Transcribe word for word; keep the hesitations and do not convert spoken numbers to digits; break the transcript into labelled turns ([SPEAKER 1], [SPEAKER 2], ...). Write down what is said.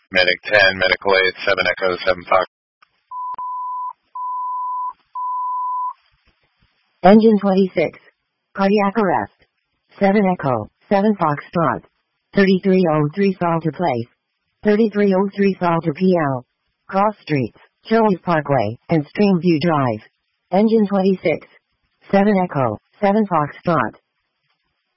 [SPEAKER 1] Medic ten, Medical eight, seven Echo, seven Fox.
[SPEAKER 2] Engine twenty-six. Cardiac arrest. seven Echo, seven Foxtrot. thirty-three oh three Salter Place. thirty-three oh three Salter P L. Cross Streets, Chili's Parkway, and Streamview Drive. Engine twenty-six. seven Echo, seven Foxtrot.